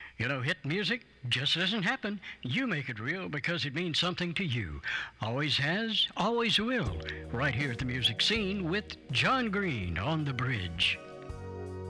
You know, hit music just doesn't happen. You make it real because it means something to you. Always has, always will. Right here at the music scene with John Green on the bridge.